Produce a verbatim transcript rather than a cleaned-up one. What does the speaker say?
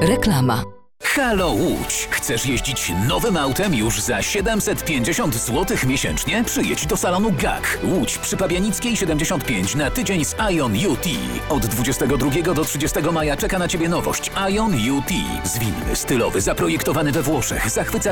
Reklama. Halo Łódź! Chcesz jeździć nowym autem już za siedemset pięćdziesiąt złotych miesięcznie? Przyjedź do salonu G A K. Łódź przy Pabianickiej siedemdziesiąt pięć na tydzień z Ion U T. Od dwudziestego drugiego do trzydziestego maja czeka na Ciebie nowość Ion U T. Zwinny, stylowy, zaprojektowany we Włoszech. Zachwyca